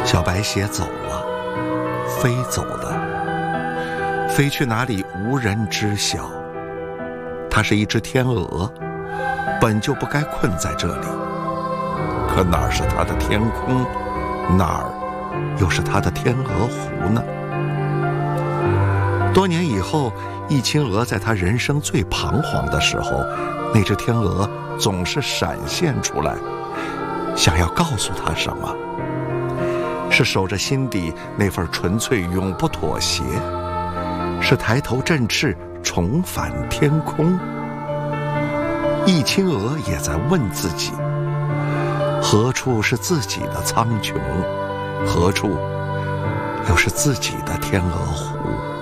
小白鞋走了，飞走的，飞去哪里无人知晓。它是一只天鹅，本就不该困在这里，可哪儿是它的天空，哪儿又是它的天鹅湖呢？多年以后，一青鹅在它人生最彷徨的时候，那只天鹅总是闪现出来，想要告诉它什么？是守着心底那份纯粹永不妥协，是抬头振翅重返天空。一青鹅也在问自己，何处是自己的苍穹，何处又是自己的天鹅湖？